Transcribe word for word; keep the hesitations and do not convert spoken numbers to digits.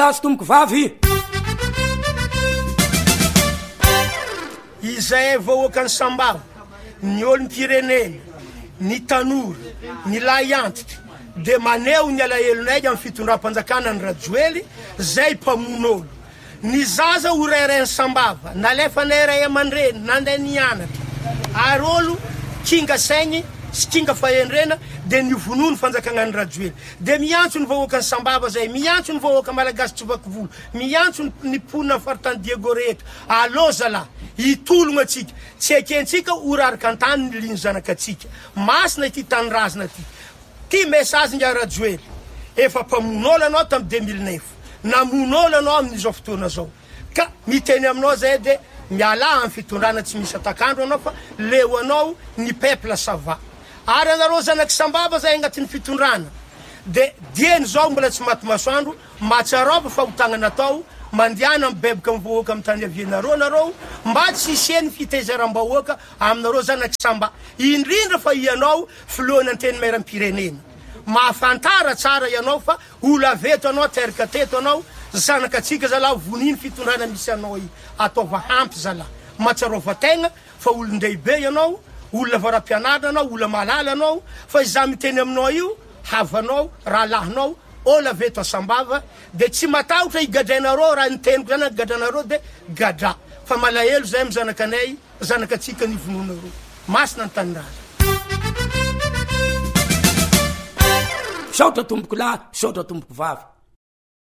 malazo tomboko vavy. Izay vahoaka ny Sambava, ny olom-pirenena, ny tanora, ny lahy antitra, de maneho ny alahelonay amin'ny fitondram-panjakana ny Rajoely, zay mpamon'olo. Ny zaza ho rairay ny Sambava, nalefa nay ray aman-dreny, nanday nianatra. Ary olo kinga saigny, sy kinga fahendrena, de ny vonoa ny fanjakana ny Rajoely. De miantso ny vahoaka ny Sambava zay, miantso ny vahoaka malagasy Tsovakovolo, miantso ny ponina faritany Diego rehetra. Allo zalahy, hitologna atsika, tsy ekentsika orarika antany ny liny zanakatsika. Masina ity tanorazana ty. Ty message nga Rajoely, efa mpamon'olo anao tamin'ny deux mille neuf, namon'olo anao amin'izao fotoana zao. Ka miteny aminao zay de miala amin'ny fitondrana tsy misy atakandro anao fa leo anao ny peuple sava. Ary anareo zanaky Sambava zay agnatin'ny fitondrana. De dieny zao mbola tsy maty masoandro, matsarova fa hotagnana atao, mandiana mibebaka mivoaka amin'ny tany avianareo nareo, mba tsy hisiany fitaizaram-bahoaka aminareo zanaky Samba. Indrindra fa ianao filoana anteny mairam-pirenena. Mahafantara tsara ianao fa olo aveto anao, teraka teto anao, zanakatsika zalahy voniny fitondrana misy anao i. Ataova hampy zalahy. Matsarova tegna fa olon-dehibe ianao, olona varam-pianarana anao, olona malala anao, fa izaho miteny aminao io, havanao, rahalahinao, olo aveto a Sambava, de tsy matahotra igadrainareo raha niteniko zany gadranareo de gadra. Fa malahelo zay amin'ny zanakanay, zanakatsika ny vononareo. Masina ny tanindrazana. Saotra tomboko lahy, saotra tomboko vavy.